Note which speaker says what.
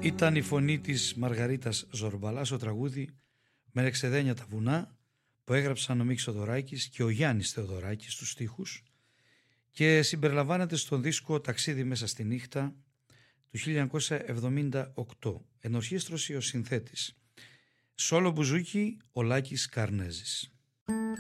Speaker 1: Ήταν η φωνή της Μαργαρίτας Ζορμπαλά στο τραγούδι «Με ρεξεδένια τα βουνά» που έγραψαν ο Μίκης Θοδωράκης και ο Γιάννης Θεοδωράκης στους στίχους και συμπεριλαμβάνεται στον δίσκο «Ταξίδι μέσα στη νύχτα» του 1978. Ενορχήστρωση ο συνθέτης. Σόλο μπουζούκι ο Λάκης Καρνέζης.